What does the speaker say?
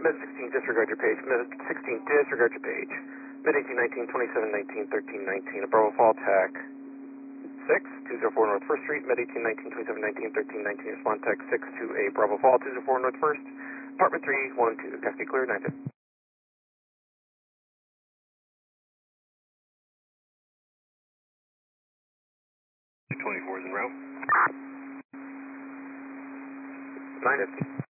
Mid 16, disregard your page. Mid 16, disregard your page. Mid 18, 19, 27, 19, 13, 19. Bravo Fall TAC 6, 204 North 1st Street. Mid 18, 19, 27, 19, 13, 19. Respond TAC 6 to a Bravo Fall 204 North 1st. Apartment 312. Taxi clear, 950. 24 is in route. 950.